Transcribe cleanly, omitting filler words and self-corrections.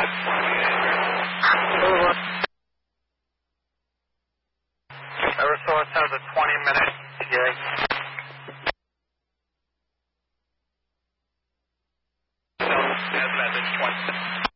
Eversource has a 20-minute TA. So, as message 20.